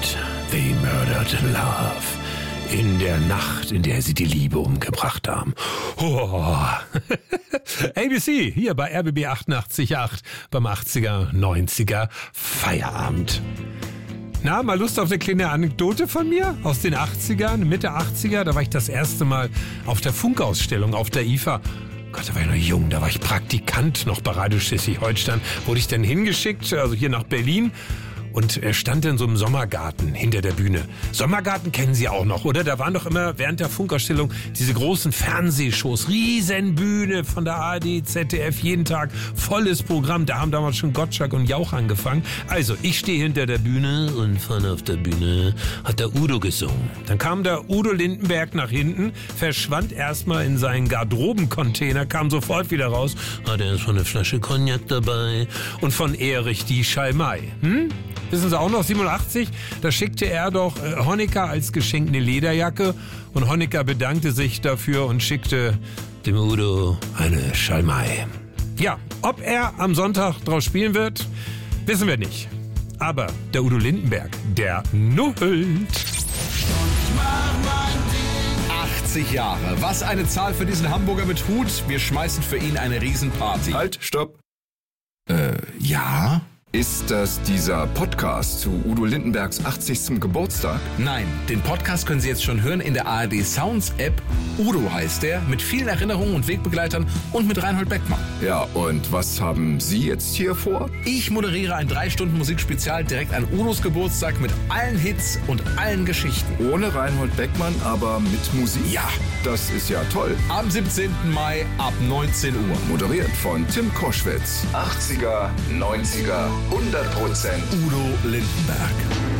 night they murdered love. In der Nacht, in der sie die Liebe umgebracht haben. Oh. ABC, hier bei RBB 88.8 beim 80er, 90er Feierabend. Na, mal Lust auf eine kleine Anekdote von mir aus den 80ern, Mitte 80er. Da war ich das erste Mal auf der Funkausstellung auf der IFA. Gott, da war ich noch jung, da war ich Praktikant noch bei Radio Schleswig-Holstein. Wurde ich dann hingeschickt, also hier nach Berlin. Und er stand in so einem Sommergarten hinter der Bühne. Sommergarten kennen Sie auch noch, oder? Da waren doch immer während der Funkausstellung diese großen Fernsehshows. Riesenbühne von der ARD, ZDF, jeden Tag volles Programm. Da haben damals schon Gottschalk und Jauch angefangen. Also, ich stehe hinter der Bühne und vorne auf der Bühne hat der Udo gesungen. Dann kam der Udo Lindenberg nach hinten, verschwand erstmal in seinen Garderobencontainer, kam sofort wieder raus, hatte erstmal eine Flasche Cognac dabei und von Erich die Schalmei. Wissen Sie auch noch, 87, da schickte er doch Honecker als Geschenk eine Lederjacke und Honecker bedankte sich dafür und schickte dem Udo eine Schalmei. Ja, ob er am Sonntag draus spielen wird, wissen wir nicht. Aber der Udo Lindenberg, der nullt. 80 Jahre, was eine Zahl für diesen Hamburger mit Hut. Wir schmeißen für ihn eine Riesenparty. Halt, stopp. Ja? Ist das dieser Podcast zu Udo Lindenbergs 80. Geburtstag? Nein, den Podcast können Sie jetzt schon hören in der ARD Sounds App. Udo heißt der, mit vielen Erinnerungen und Wegbegleitern und mit Reinhold Beckmann. Ja, und was haben Sie jetzt hier vor? Ich moderiere ein 3-Stunden-Musikspezial direkt an Udos Geburtstag mit allen Hits und allen Geschichten. Ohne Reinhold Beckmann, aber mit Musik? Ja. Das ist ja toll. Am 17. Mai ab 19 Uhr. Moderiert von Tim Koschwitz. 80er, 90er, 100%. Udo Lindenberg.